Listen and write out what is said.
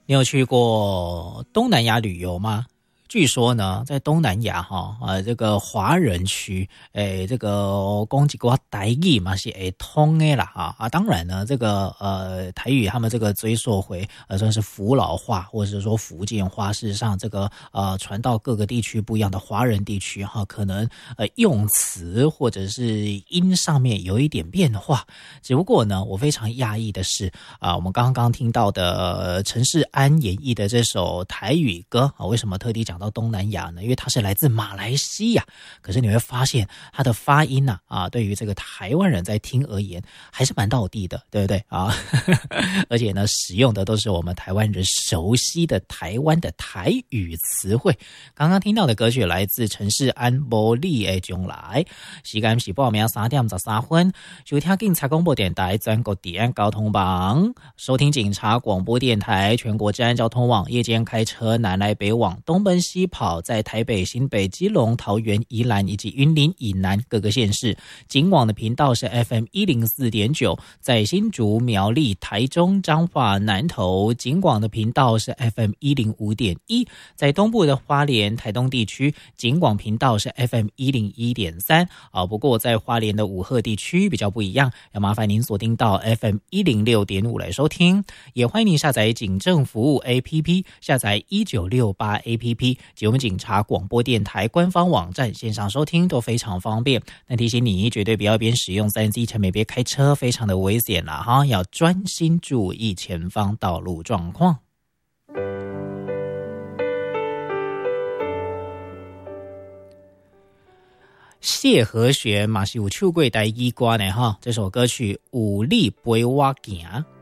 你有去过东南亚旅游吗？据说呢，在东南亚这个华人区，这个讲一个台语嘛是会通的啦当然呢，这个台语他们这个追溯回算是福佬话，或者是说福建话，事实上这个传到各个地区不一样的华人地区可能用词或者是音上面有一点变化。只不过呢，我非常讶异的是我们刚刚听到的陈世安演绎的这首台语歌为什么特地讲到东南亚呢？因为它是来自马来西亚，可是你会发现它的发音对于这个台湾人在听而言还是蛮道地的，对不对而且呢，使用的都是我们台湾人熟悉的台湾的台语词汇。刚刚听到的歌曲来自陈世安无你的将来，时间是报名3点13分，收听警察广播电台全国治安交通网，收听警察广播电台全国治安交通网，夜间开车南来北往，东奔西跑，在台北、新北、基隆、桃园、宜兰以及云林以南各个县市。警网的频道是 FM104.9， 在新竹、苗栗、台中、彰化、南投。警广的频道是 FM105.1， 在东部的花莲、台东地区，警广频道是 FM101.3。不过在花莲的武鹤地区比较不一样，要麻烦您锁定到 FM106.5 来收听。也欢迎您下载警政服务 APP， 下载1968 APP 及我们警察广播电台官方网站，线上收听都非常方便。那提醒你，绝对不要边使用 3C 产品边开车，非常的危险啦要专心注意前方道路状况。谢和弦嘛是有唱过台语歌呢这首歌曲有你陪我行，